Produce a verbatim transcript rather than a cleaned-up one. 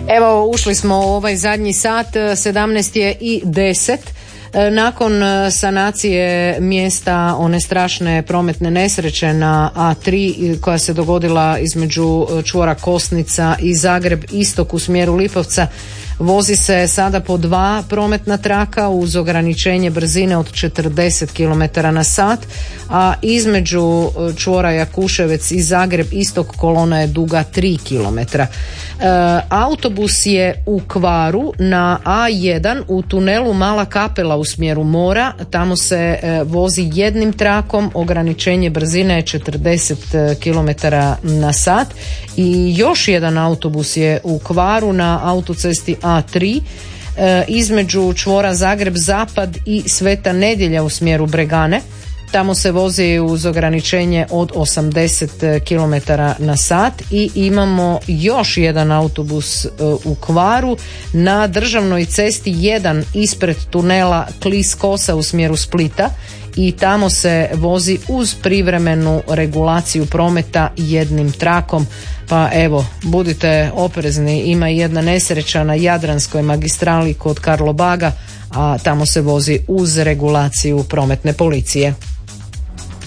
Evo, ušli smo u ovaj zadnji sat, sedamnaest je i deset. Nakon sanacije mjesta one strašne prometne nesreće na A tri koja se dogodila između čvora Kosnica i Zagreb istok u smjeru Lipovca, vozi se sada po dva prometna traka uz ograničenje brzine od četrdeset kilometara na sat, a između čvora Jakuševec i Zagreb istok kolona je duga tri kilometra. E, autobus je u kvaru na A jedan u tunelu Mala Kapela u smjeru mora. Tamo se e, vozi jednim trakom, ograničenje brzine je četrdeset kilometara na sat. I još jedan autobus je u kvaru na autocesti A tri e, između čvora Zagreb Zapad i Sveta Nedjelja u smjeru Bregane. Tamo se vozi uz ograničenje od osamdeset kilometara na sat. I imamo još jedan autobus e, u kvaru na državnoj cesti jedan ispred tunela Klis Kosa u smjeru Splita, i tamo se vozi uz privremenu regulaciju prometa jednim trakom. Pa evo, budite oprezni, ima jedna nesreća na Jadranskoj magistrali kod Karlobaga, a tamo se vozi uz regulaciju prometne policije.